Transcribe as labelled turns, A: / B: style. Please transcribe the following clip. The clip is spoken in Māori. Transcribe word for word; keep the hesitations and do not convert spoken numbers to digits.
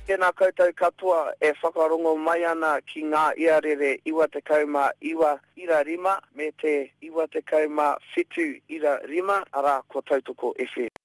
A: Tēnā koutou katoa e whakarongo mai ana ki ngā iarere iwa te kauma iwa ira rima me te iwa te kauma whitu ira rima ara ko Tautoko F M.